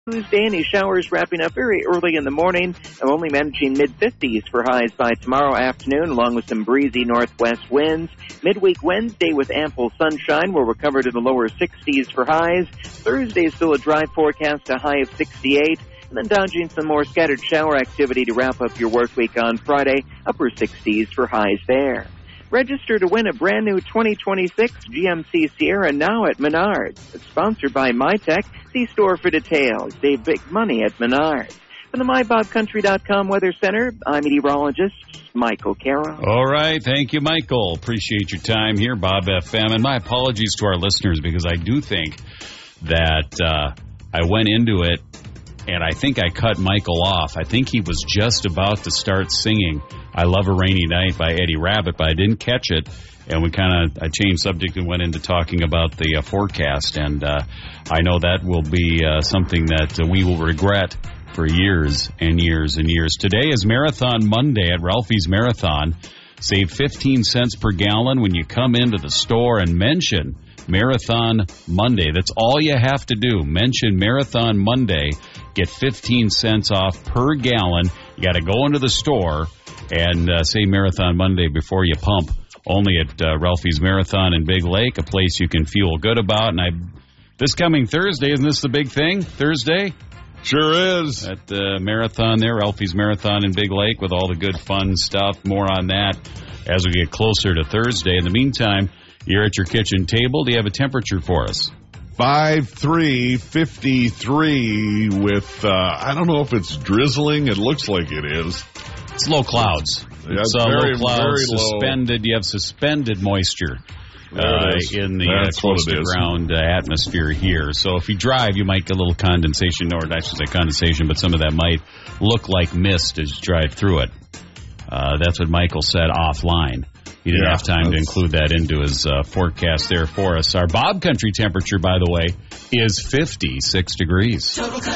Tuesday, any showers wrapping up very early in the morning. I'm only managing mid-50s for highs by tomorrow afternoon, along with some breezy northwest winds. Midweek Wednesday with ample sunshine. We'll recover to the lower 60s for highs. Thursday is still a dry forecast, a high of 68. And then dodging some more scattered shower activity to wrap up your work week on Friday, upper 60s for highs there. Register to win a brand new 2026 GMC Sierra now at Menards. It's sponsored by MyTech. See store for details. Save big money at Menards. From the MyBobCountry.com Weather Center, I'm meteorologist Michael Carroll. All right. Thank you, Michael. Appreciate your time here, Bob FM. And my apologies to our listeners because I do think that I went into it and I think I cut Michael off. I think he was just about to start singing I Love a Rainy Night by Eddie Rabbitt, but I didn't catch it. And I changed subject and went into talking about the forecast. And I know that will be something that we will regret for years and years and years. Today is Marathon Monday at Ralphie's Marathon. Save 15 cents per gallon when you come into the store and mention Marathon Monday. That's all you have to do. Mention Marathon Monday. Get 15 cents off per gallon. You got to go into the store and say Marathon Monday before you pump. Only at Ralphie's Marathon in Big Lake, a place you can feel good about. And this coming Thursday, isn't this the big thing? Thursday? Sure is. At the Marathon there, Ralphie's Marathon in Big Lake with all the good fun stuff. More on that as we get closer to Thursday. In the meantime, you're at your kitchen table. Do you have a temperature for us? 53 with, I don't know if it's drizzling. It looks like it is. It's low clouds. Yeah, it's very, low clouds, very suspended. You have suspended moisture in the close to ground atmosphere here. So if you drive, you might get a little condensation, or I should say condensation, but some of that might look like mist as you drive through it. That's what Michael said offline. He didn't have time to include that into his forecast there for us. Our Bob Country temperature, by the way, is 56 degrees.